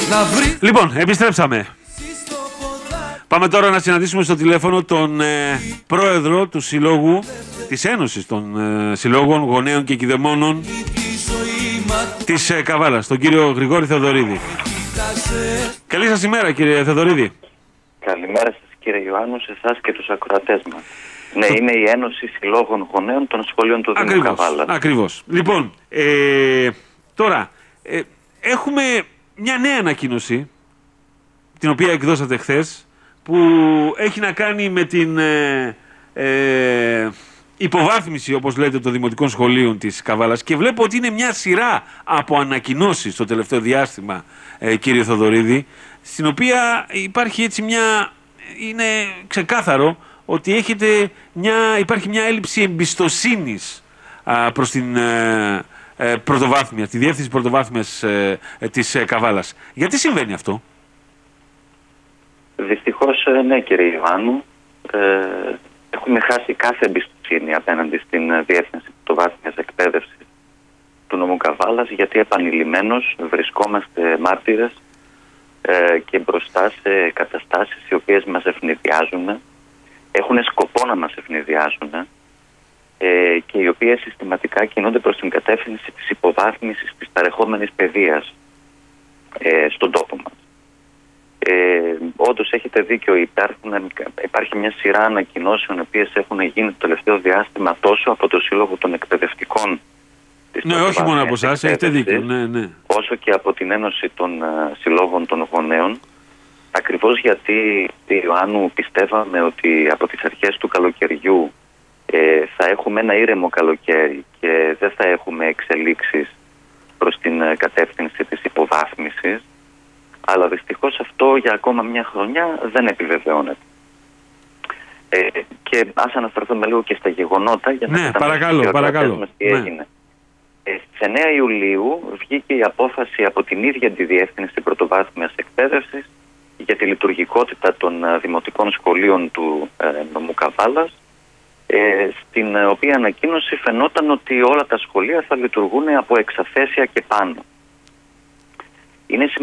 Λοιπόν, επιστρέψαμε. Πάμε τώρα να συναντήσουμε στο τηλέφωνο τον πρόεδρο του Συλλόγου, της Ένωσης των Συλλόγων Γονέων και Κηδεμόνων της Καβάλας, τον κύριο Γρηγόρη Θεοδωρίδη. Καλή σας ημέρα, κύριε Θεοδωρίδη. Καλημέρα σας, κύριε Ιωάννου, σε εσάς και τους ακροατές μας. Ναι, είναι η Ένωση Συλλόγων Γονέων των Σχολείων του Δήμου Καβάλας. Ακριβώς. Λοιπόν, τώρα έχουμε μια νέα ανακοίνωση, την οποία εκδώσατε χθες, που έχει να κάνει με την υποβάθμιση, όπως λέτε, των δημοτικών σχολείων της Καβάλας, και βλέπω ότι είναι μια σειρά από ανακοινώσεις στο τελευταίο διάστημα, κύριε Θεοδωρίδη, στην οποία υπάρχει έτσι είναι ξεκάθαρο ότι υπάρχει μια έλλειψη εμπιστοσύνης προς την πρωτοβάθμια, τη διεύθυνση πρωτοβάθμιας της Καβάλας. Γιατί συμβαίνει αυτό? Δυστυχώς, ναι, κύριε Ιωάννου, έχουμε χάσει κάθε εμπιστοσύνη απέναντι στην διεύθυνση πρωτοβάθμιας εκπαίδευσης του νομού Καβάλας, γιατί επανειλημμένως βρισκόμαστε μάρτυρες και μπροστά σε καταστάσεις οι οποίες μας ευνηδιάζουν, έχουν σκοπό να μας ευνηδιάζουν και οι οποίες συστηματικά κινούνται προς την κατεύθυνση της υποβάθμισης της παρεχόμενης παιδείας στον τόπο μας. Όντως έχετε δίκιο, υπάρχει μια σειρά ανακοινώσεων οι οποίες έχουν γίνει το τελευταίο διάστημα τόσο από το Σύλλογο των Εκπαιδευτικών της όχι μόνο από εσάς, έχετε δίκιο, ναι. όσο και από την Ένωση των Συλλόγων των Γονέων, ακριβώς γιατί, Ιωάννου, πιστεύαμε ότι από τις αρχές του καλοκαιριού θα έχουμε ένα ήρεμο καλοκαίρι και δεν θα έχουμε εξελίξεις προς την κατεύθυνση της υποβάθμισης, αλλά δυστυχώς αυτό για ακόμα μια χρονιά δεν επιβεβαιώνεται. Και ας αναφερθούμε λίγο και στα γεγονότα για να παρακαλώ. Τι έγινε. Σε 9 Ιουλίου βγήκε η απόφαση από την ίδια τη Διεύθυνση Πρωτοβάθμιας Εκπαίδευσης για τη λειτουργικότητα των δημοτικών σχολείων του νομού Καβάλας, στην οποία ανακοίνωση φαινόταν ότι όλα τα σχολεία θα λειτουργούν από εξαθέσια και πάνω. Είναι